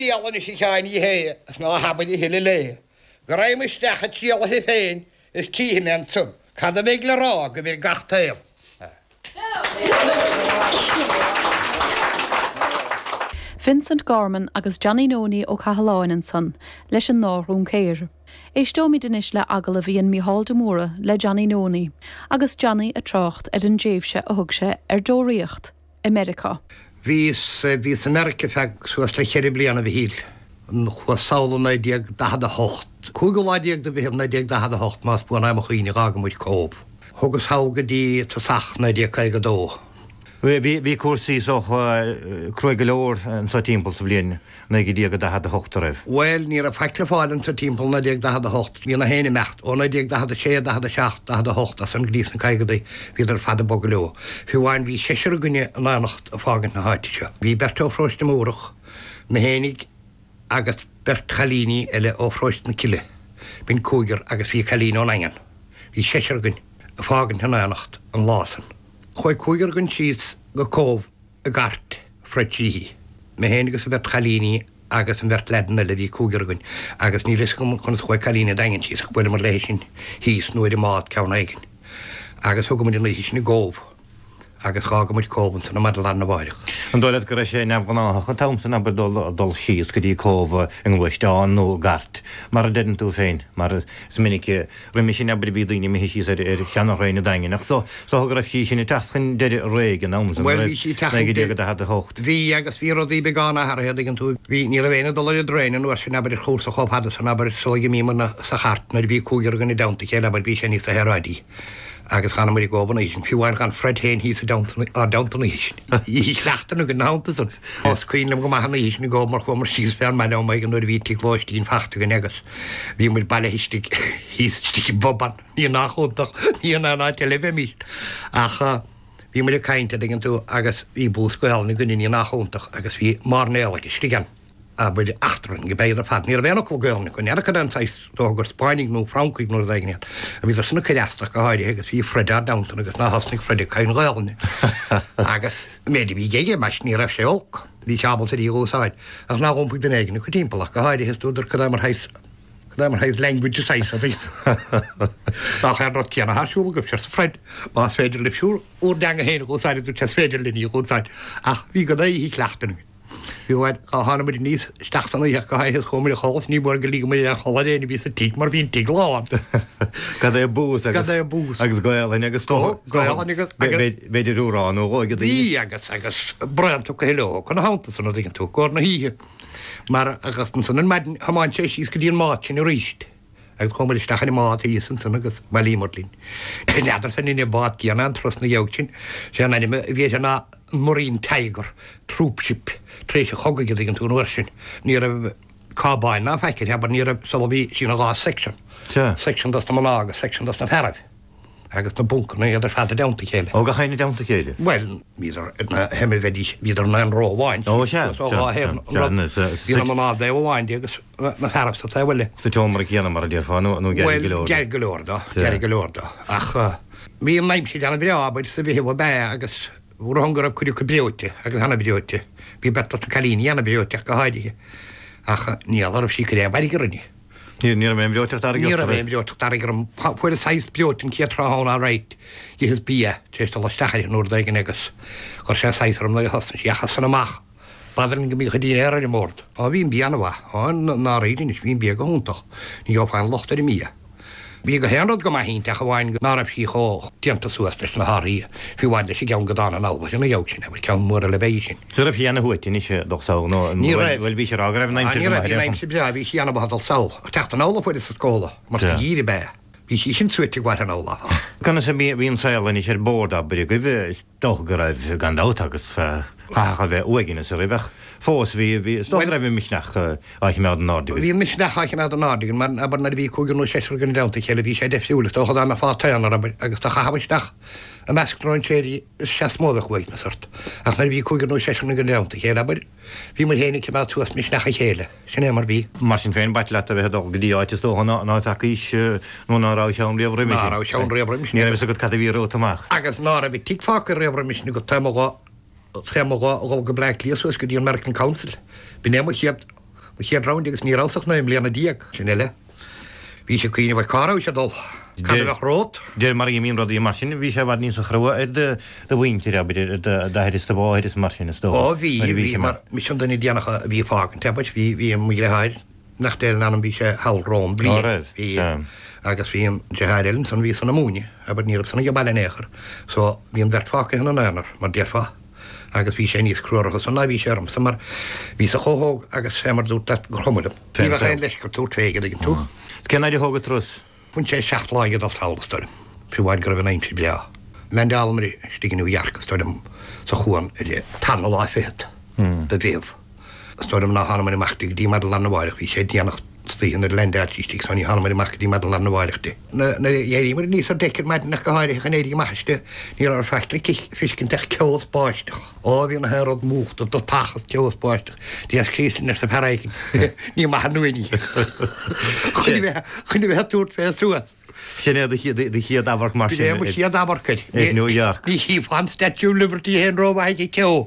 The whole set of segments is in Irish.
Díalan is chaní hé as ná habbaí heile lé. Go raimisteach a tíala hi féin is tímen sum. Cad a méid le rá go bhír gachtail. Vincent Gorman agus Johnny Noni ó Cahaláin an son, leis an nárún céir. Éistómi dinis le agal a bhíon Mícheál de Móra le Johnny Noni, agus Johnny a trocht an déobhse a thugse dóíocht, America. Vís America feg suas le chéir blianana bhí híl. Chua saola 1908. Cúgaláideag de bhíh 1908 más buan am chuoine agamúid cóp. Thugus hága dí tasach 1952. Bhí cuasaí cruige leor an sa timppla sa bblion na go díag a 8 Well, ní a feicla fáilen sa timppla 1908 ní na héine mecht ó 1906 8 as an glís na caigadaí hí ar fada bog leo. Fiúháin bhí 6 gunne an ánacht a fágan na háitiise. Bhí Bert ó Froist na Múrach, na hénig agus Bert Chalíní eile ó Froist na Cile. Bhín cúigar agus bhí Chalíní ó Angan. Bhí 6 gunne a fágan na ánacht an lásan. Choi cúigar gunn síos go cómh a gart freidtíí. Me héanagus a bheith Chalíní agus an bheith ledan eile bhí cúigar gunn, agus ní leis chun choi Chalíní dagan síos, buile mar leisin híos nuair i mád ceann aigen. Agus thugamid in leisin na gómh, agus chágamid cóbhan san na Madlan na bhairich. An dóilad go sé nebhanáach an tamsan aber dul síos go dtí cómh an bhaisteán nó gart, mar a dean tú féin, mar minic riimi sin nebir bhí daoine mé síos ar cheanna réine daingeach, so go raibh sí sin i taschan deidir réig an amsan go 8. Bhí agus bhí rodí beána ar an tú bhí ní a bhéine dul i dréine nuair sin nebir chósa chomhhada san aber sóige mímana sa chart na bhí cúigar gan i damta chéile aber bhí sé ní sa heráidí. Agus chana mar i gobhan éisisin, fiúháin gan Fred Hain hís a downtan éisisin. Í chleachtan go náta san. Os cuoinlam go maithana éisisin i gobh mar chumar síos fear meile ó maid an nuair bhí tí glóistín fachta gan agus. Bhí mar baile histig hís stíci boban, ní nachúntach, ní ná telebe mís. Ach bhí mar i cainte gan tú agus bhí bús gohelna gunní ní nachúntach agus bhí mar néalaige stigan. A bud achtaran go béad a fad. Ní a bhéanach goilna go nearcha an sais dógur Spáinnig nó Francúig nó daignead. A bhí sanna ceideasta go háide agus bhí Fredad Downton agus ná hasnig Fredig cain gailna. Agus méidir bhí géige meis ní raibh sé óg. Bhí seabal sa dí ósáid. As ná ómpa den éigen go timppla go háide hisúidir go mar heis language sais a bhí. Tá chéad rod ceanna hasúla go sa Fred más féidir le siúr úr deanga héna ósáid tú te féidir liní ósáid. Ach bhí go í chleachtan. Bhíhaid a hána mar níos staachtainna go haithe chumir a cholas ní mar go lí mar a choladéna bhí sa tí mar bhín tí láin. Cad é bús agus gailin agus tó beidir úrán ó go í agus breanú go heó chuna háanta sanna dgan tú gá na híthe mar agus san an maidin hamáin sé síos go dtíon máid sin ríist. Agus chumir isteachna mád í san san agus bailímorlín. Neadar san inine bád cíanna an tros na dheogtin sé an bhí na Marine Tiger troopship trééis chogaige an tú nuair sin ní a cábáin ná feice hebar ní salbí sin á section. Section das na mága, section das na Herh. Agus na bunca na idir fada damta chéile. Ó go chaine damta chéile? Well, míidir na hemivedí víidir na an róháin. Ó sé. Bhí na má d bháin agus na Herh sa bhile. Sa teomar chéanana mar a dtíar fáinú nó geir golóirda. Ach mí an naimsí anna bhreábaid sa bhí bé agus bhú hangar a chuú go breúte agus hena breúte. Bhí bet na Chalíní anna breúte go háidige. Ach níalar sí go bhí rinne. Ní mé breúteach ar Ní mé breúteach ar fuair a 6 breútin cí trhána réit í his bí tééis le stachair nóair daigen agus chu sé 6 na hosna achas san amach. Badrin go mí chodíine ar an mórt. Á bhín bíanamha an ná réidir is bhín bí go húntaach ní go fáin lochtar i mí. Bhí go héanrad go maithín te bhhain nárah sí cho dianta suastas na háí fiúháile sé ceann godána nála sin na dheog sin bhfuil ceann mór a le bééis sin. Su a fianana huitin is dochsá nó bhfuil bhí sé rágrah bhí síanana hadal saoil a teachta nála fuidir sa scóla mar díri bé. Bhí sí sin suite ghaith an nála. Canna sa bhíon saoilin is ar bórd a bri go bh dochgur raibh gandát agus chacha bheith uigine sa ribh fós bhí raibh misneach áich me an nádig. Bhí misneach áich me an nádig, mar aber na bhí cúgur nó 6 gan dáta chéile bhí sé defsiúlas tó chudá me fátaanna agus tá chahabaisteach a meascráin séí sé módach uigna sort. Ach na bhí cúgur nó 6 gan dáta chéile aber bhí mar héna ce túas misnecha chéile sin é mar bhí. Mar sin féin bait le a bheith go dí áitis tóna ná takeís nó nárá seán réomhrim. Nárá seán réomhrim. Ní bh go cad bhí rótamach. Agus ná a bhí tífácar réomhrim go téá go breiclíos go dtí American Council. Bí némo chiad chéad round agus ní rásach na blianana díag sin eile. Bhí sé cuoine bhar cará sé dul. Rót. Dé mar mín rodí mar sin, bhí sé bhar ní a chrua de bhaintir a is de bháid is mar sin is dó. Bhí mar mis sin denna déanacha bhí fágan tepait bhí mu leid nach dé anam bhí sé hallrám bli agus bhí dehailinn san bhí sanna múne, a níir sanna go bailnéair, so bhí an bheitfácha an anar mar dearfa agus bhí sé níos cruúracha san na bhí sem sa mar bhí sa choóg agus sémar dút le chomudum. Bhí bh leis go tú tvéige gin tú. Cen idir thugad trus? Bún sé 6 láigad á tálastar, fiúháin go bh naimsí bia. Len almarí stíginú jarcha stoidm sa chuan tan lá féad de bhéh. Stoidm ná hanna meachtaigh dí mar lena bháileach, bhí sé déanaach stíhan ar lendátíí san í hanna meachtaí mar lena bháileachta. Na dhéirí mar níos deicir meid nach go háirí chanéirí meiste, ní ar fechtla fiscin de ceos báisteach. Bhí na herod múcht do tachas ceos báisteach, dí as crísin ar sa pereigen. Ní maithnuí. Chine bheith túirt fé suas. Sinné de chiad áhar mar sin. Mu chiad áharcaid. New York. Ní hí fan Statue Liberty hen róhaige ceo.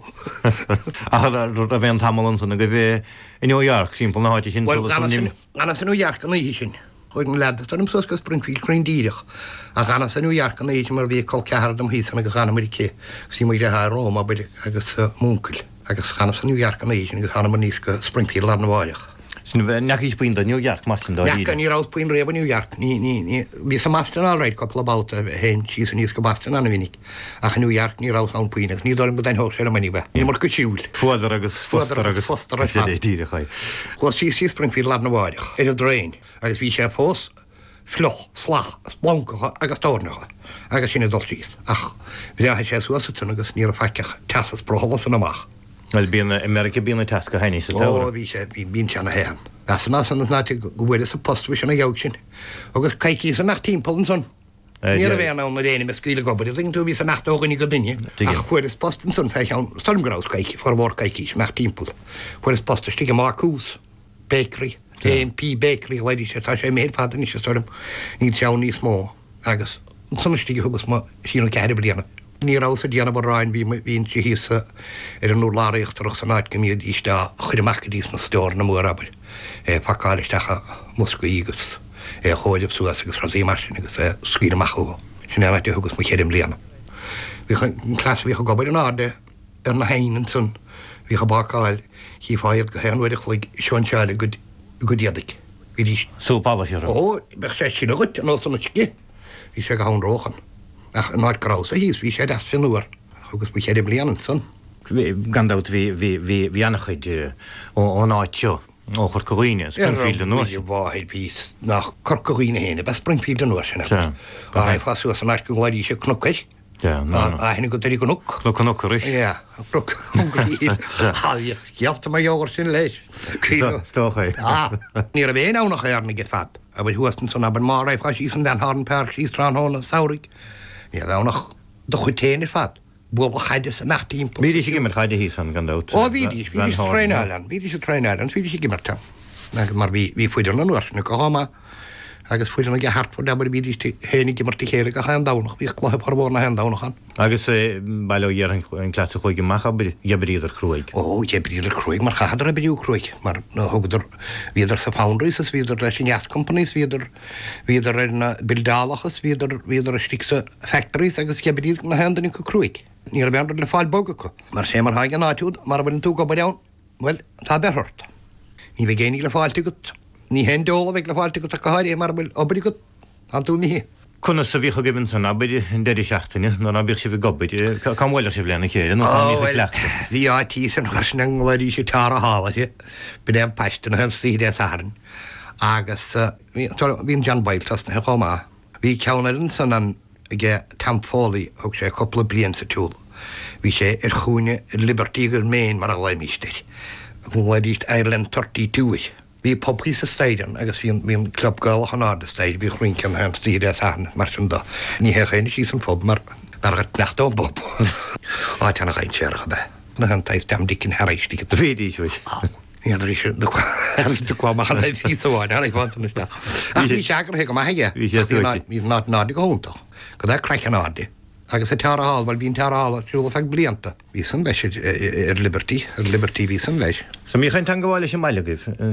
A bhéon tamlan sanna go bheith in New York simple na háte sin. Anna san New York an hí sin. Chuig an lead tanm sos go Springfield Creindíireach. A ganna san New York an éidir mar bhí col ceardm hí sanna go ganna Americé, sí mu de ha Rome agus múcail. Agus ganna san New York an éidir agus hanna níos go Springfield an bháileach. Sin neachís buin New York mar sin Neach ní rás buin réh New York. Bhí sa mastan áráid couple about hen sí san níos go bastan anna vinnig. Ach New York ní rás an puinach, ní dom go dain hog sé maní bheith. Ní mar go siúil. Fuadar agus fostar díide chaid. Chos sí Springfield an bháileach. Idir drain agus bhí sé fós floch, slach, sploncacha agus tórnacha agus sinna dultíos. Ach bhí sé suasatún agus ní a feiceach teasas brohallas an amach. Well bíon America bíon tasca haine sa tá. Bhí sé bíon teanna héan. Gas ná san náte go bhfuil sa postfu sena jaag sin. Agus caiicí san nach timpplan son. Ní a bhéan na réine me scríle gobar, ling tú bhí sa nachtóganí go duine. Ach chuir is postan son feich an stormgrás caiici for bhór caiici nach timppla. Chuir is posta stig a Marcús, Bakery, AMP Bakery leidir sé tá sé méad fadan is storm ní teann níos mó agus sanna stig thugus má sína ceir bliana. Ní rása díana ráin hín si hísa ar an núr láíochttarach san áid gomíad iste chuidirach dís na stór na mórabal. Facáilistecha musca ígus choideh suas agus rasí mar sin agus scríideachú. Sin eile thugus mu chéidir bliana. Bhí clas bhí gobair an áde ar na hainan san bhí bááil hí fáiad go héanhaidir chuig seán seáile go diadig. Súpála sé. Ó, be sé sin agat an sanna cí. Bhí sé go hán róchan. Ach náid grás a hís, bhí sé as finúir agus bu chéidir blianaan san. Gandát hí annachchuid ó náiteo ó chur coghine Springfield an nuair. Bháid vís nach corcoghine héine, be Springfield an nuair sinna. Á fáú san náid go gláidí sé cnucais. A hinna go darí go nuc. Cnucris? Ié, cnuc. Gealta mar jógar sin leis. Stóchaid. Ní a bhéon ánach arna get fad. A bhfuil huastan san aber mar raibh fá síos an den háan perc síos trán hána saorig. Ní ánach do chutéine fad. Bhil chaide sa nachtíim. Bhí sé gimar chaide hí san gandát. Ó bhí trein bhí sé trein bhí sé gimar tam. Mar bhí fuidir an nuair na go háma agus fuidir na hartfu dabar bhí hénig gimartí chéile a hendánach, bhí chluthe parbór na hendánachan. Agus bailíar an clasa chuig macha gebríidir cruig. Ó, gebríidir cruig, mar chadar a beú cruig, mar na hugdar víidir sa foundries, víidir leis an gas companies, víidir na bildálachas, víidir a stíksa factories agus gebríidir na hendaní go cruig. Ní a bheandir le fáil boga go. Mar sé mar haig an áitiúd, mar a bhain tú go bailán, well, tá berhort. Ní bheith génig le fáilte gut. Ní hen dóla bheith le fáilte gut a cahair mar bhfuil obair gut an tú ní. Conna sa bhícha gibann san abid in deidir seachtaine, nó bhíh si bh gobaid, camhile si bléna chéile, nó lecht. Bhí átí san chusin an gláirí sé tá a hálaise, be an peistan an síide san. Agus bhín John Bailtas na chomá. Bhí ceannadan san an tampfólaí og sé coppla blian sa túl. Bhí sé ar chúine Liberty go Main mar a leimísteid. Gláidícht Ireland 32. Bhí popí sa staidian agus bhíon clubgáil an áda staid, bhí chuincin an stíide san mar sin do. Ní héchéine sí san fob mar nachtó bob. Áitena chain séarcha be. Na an taith tamdícin heréistí go fédí suis. Iadar is de quá mar le ví sáin ar bhaintna. Bhí seagar he go maithe. Bhí nádi go húnta. Go d creic an ádi. Agus a tearháil bhil bhín tearhála siúla feag blianta. Bhí san leis ar Liberty ví san leis. Sa mí chain tan goháile sem meile gibh.